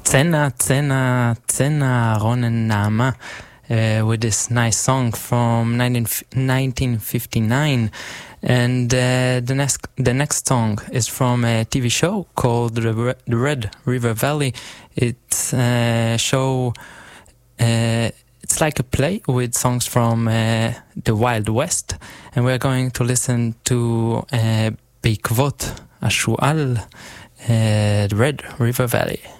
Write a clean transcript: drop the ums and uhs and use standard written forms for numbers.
Tsena, Ronen Nama, with this nice song from 1959. And the next song is from a TV show called The Red River Valley. It's a show, it's like a play with songs from the Wild West. And we're going to listen to בעקבות השועל, The Red River Valley.